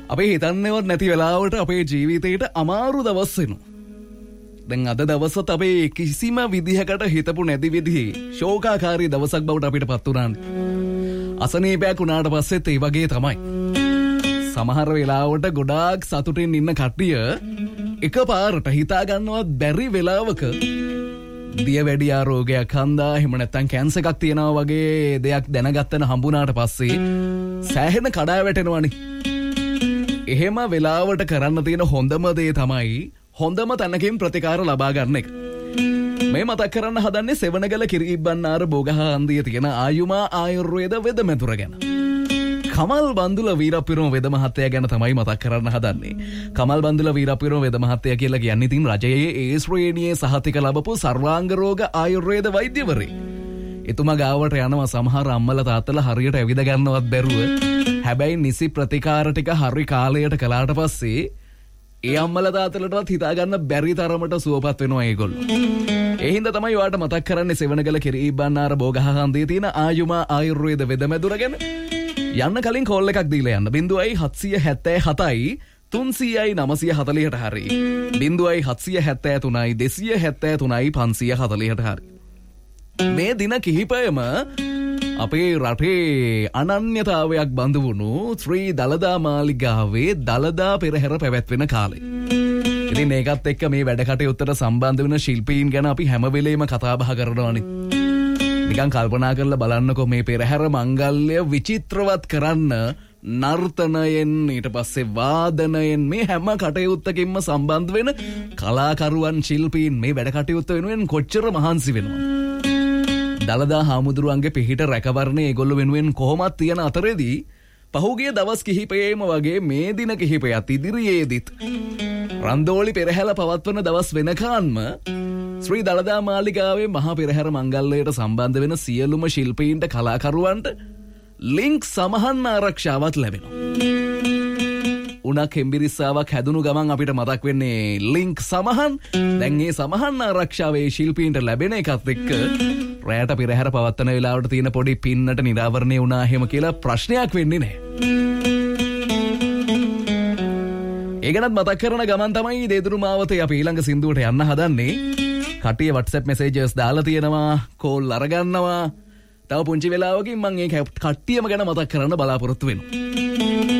අපේ හිතන්නේවත් නැති වෙලාවට අපේ ජීවිතේට අමාරු දවස් වෙනවා. දැන් අද දවසත් අපේ කිසිම විදිහකට හිතපු නැති විදිහේ ශෝකාකාරී දවසක් බවට අපිට පත් වුණානේ. අසනීපයක් වුණාට පස්සෙත් ඒ වගේ තමයි. සමහර වෙලාවට ගොඩාක් සතුටින් ඉන්න කට්ටිය එකපාරට හිතා ගන්නවත් බැරි වෙලාවක දියවැඩියා රෝගයක් හන්දා එහෙම නැත්නම් කැන්සර් එකක් තියෙනවා වගේ දෙයක් දැනගත්තන හම්බුණාට පස්සේ සෑහෙන කඩා වැටෙනවනේ. එහෙම වෙලාවට කරන්න තියෙන හොඳම දේ තමයි හොඳම තැනකින් ප්‍රතිකාර ලබා ගන්න එක. මේ මතක් කරන්න හදන්නේ සෙවණගල කිරිබ්බන්නාර බෝගහ හන්දියේ තියෙන ආයුමා ආයුර්වේද වෙද මෙතුර ගැන. කමල් බන්දුල වීරපිරම වෙද මහත්තයා ගැන තමයි මතක් කරන්න හදන්නේ. කමල් බන්දුල වීරපිරම වෙද මහත්තයා කියලා කියන්නේ ඉතින් රජයේ ඒ ශ්‍රේණියේ සහතික ලැබපු සර්වාංග රෝග ආයුර්වේද වෛද්‍යවරයෙක්. එතුමා ගාවට යනවා සමහර අම්මලා තාත්තලා හරියට ඇවිද ගන්නවත් බැරුව. හැබැයි නිසි ප්‍රතිකාර ටික හරි කාලයට කළාට පස්සේ ඒ අම්මලා තාත්තලටවත් හිතා ගන්න බැරි තරමට සුවපත් වෙනවා ඒගොල්ලෝ. ඒ හින්දා තමයි ඔයාලට මතක් කරන්නේ සෙවණගල කිරිබ්බන්නාර බෝගහ හන්දියේ තියෙන ආයුමා ආයුර්වේද වෙද මෙතුර ගැන. යන්න කලින් කෝල් එකක් දීලා යන්න 0777යි 300යි 940ට හරි 0773යි 273යි 540ට හරි. මේ දින කිහිපයම අපේ රටේ අනන්‍යතාවයක් බඳු වුණු ශ්‍රී දළදා මාලිගාවේ දළදා පෙරහැර පැවැත්වෙන කාලේ. ඉතින් ඒකත් එක්ක මේ වැඩ කටයුත්තට සම්බන්ධ වෙන ශිල්පීන් ගැන අපි හැම වෙලේම කතා බහ කරනවානේ. නිකන් කල්පනා කරලා බලන්නකෝ මේ පෙරහැර මංගල්‍ය විචිත්‍රවත් කරන්න නර්තනයෙන් ඊට පස්සේ වාදනයෙන් මේ හැම කටයුත්තකින්ම සම්බන්ධ වෙන කලාකරුවන් ශිල්පීන් මේ වැඩ කටයුත්ත වෙනුවෙන් කොච්චර මහන්සි වෙනවද? දළදා හාමුදුරුවන්ගේ පිහිට රැකවරණය ඒගොල්ලෝ වෙනුවෙන් කොහොමත් තියෙන අතරේදී පහුගිය දවස් කිහිපයේම වගේ මේ දින කිහිපයත් ඉදිරියේදීත් රන්දෝලි පෙරහැර පවත්වන දවස් වෙනකන්ම ශ්‍රී දළදා මාලිගාවේ මහා පෙරහැර මංගල්‍යයට සම්බන්ධ වෙන සියලුම ශිල්පීන්ට කලාකරුවන්ට ලින්ක් සමහන් ආරක්ෂාවත් ලැබෙනවා. උණක් හෙම්බිරිස්සාවක් හැදුණු ගමන් අපිට මතක් වෙන්නේ ලින්ක් සමහන්. දැන් මේ සමහන් ආරක්ෂාවේ ශිල්පීන්ට ලැබෙන එකත් එක්ක රැයට පෙරහැර පවත්වන වෙලාවට තියෙන පොඩි පින්නට නිරාවරණය වුණා එහෙම කියලා ප්‍රශ්නයක් වෙන්නේ නැහැ. ඒකනත් මතක් කරන ගමන් තමයි දේදුරු මාවතේ අපි ඊළඟ සින්දුවට යන්න හදන්නේ. කට්ටිය WhatsApp messages දාලා තියෙනවා, කෝල් අරගන්නවා. තව පුංචි වෙලාවකින් මම ඒ කට්ටියම ගැන මතක් කරන්න බලාපොරොත්තු වෙනවා.